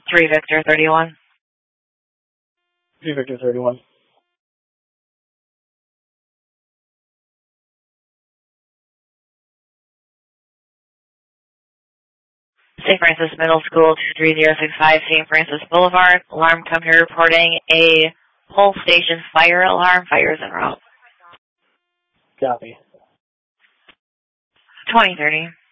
3 Victor 31. 3 Victor 31. St. Francis Middle School, 23065 St. Francis Boulevard. Alarm company reporting a pole station fire alarm. Fire is en route. Copy. 2030.